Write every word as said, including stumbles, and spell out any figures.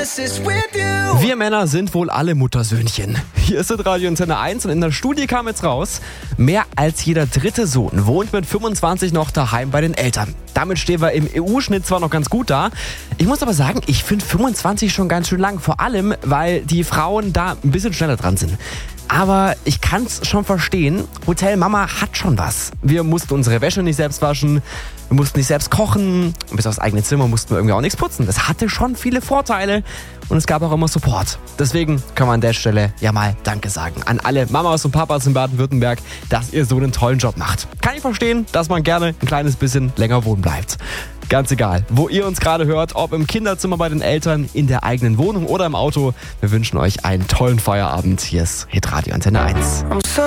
Wir Männer sind wohl alle Muttersöhnchen. Hier ist Radio Antenne eins und in der Studie kam jetzt raus, mehr als jeder dritte Sohn wohnt mit fünfundzwanzig noch daheim bei den Eltern. Damit stehen wir im E U-Schnitt zwar noch ganz gut da. Ich muss aber sagen, ich finde fünfundzwanzig schon ganz schön lang. Vor allem, weil die Frauen da ein bisschen schneller dran sind. Aber ich kann's schon verstehen, Hotel Mama hat schon was. Wir mussten unsere Wäsche nicht selbst waschen, wir mussten nicht selbst kochen, und bis aufs eigene Zimmer mussten wir irgendwie auch nichts putzen. Das hatte schon viele Vorteile und es gab auch immer Support. Deswegen können wir an der Stelle ja mal Danke sagen an alle Mamas und Papas in Baden-Württemberg, dass ihr so einen tollen Job macht. Kann ich verstehen, dass man gerne ein kleines bisschen länger wohnen bleibt. Ganz egal, wo ihr uns gerade hört, ob im Kinderzimmer bei den Eltern, in der eigenen Wohnung oder im Auto. Wir wünschen euch einen tollen Feierabend. Hier ist Hitradio Antenne eins.